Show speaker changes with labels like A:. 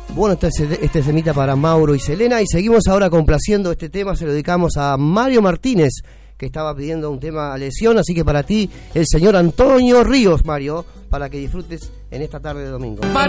A: Bueno, este temita para Mauro y Selena, y seguimos ahora complaciendo este tema, se lo dedicamos a Mario Martínez, que estaba pidiendo un tema a Lesión, así que para ti el señor Antonio Ríos, Mario, para que disfrutes en esta tarde de domingo.
B: Para